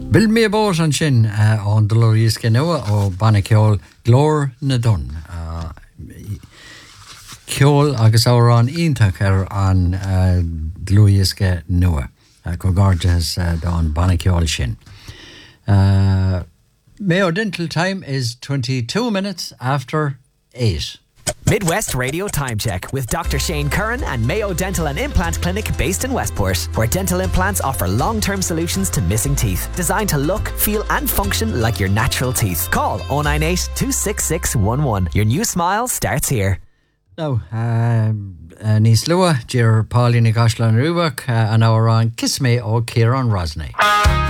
Bil mé bós an sin an dolóríosce nua ó banna ceol glór na dun. Ceol agus árán ítach an dolóríosce nua. Go gorgeous don banna ceol sin. Mayo Dental time is 22 minutes after 8. Midwest Radio Time Check with Dr. Shane Curran and Mayo Dental and Implant Clinic based in Westport, where dental implants offer long-term solutions to missing teeth, designed to look, feel and function like your natural teeth. Call 098 266 11. Your new smile starts here. Now, Nís Lua, Jir Pauline Gashlan Rubach, and our on Kiss Me or Kieran Rosney.